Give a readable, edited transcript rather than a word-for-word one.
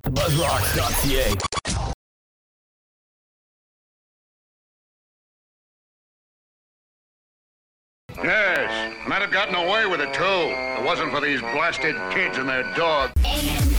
BuzzRocks.ca. Yes, might have gotten away with it, too. If it wasn't for these blasted kids and their dog.